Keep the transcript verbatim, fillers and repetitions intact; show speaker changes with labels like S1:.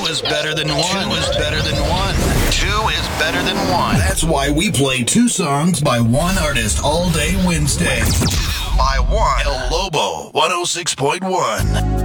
S1: is better than one. Two is better than one. Two is better than one.
S2: That's why we play two songs by one artist all day Wednesday.
S1: By one. El Lobo, one oh six point one.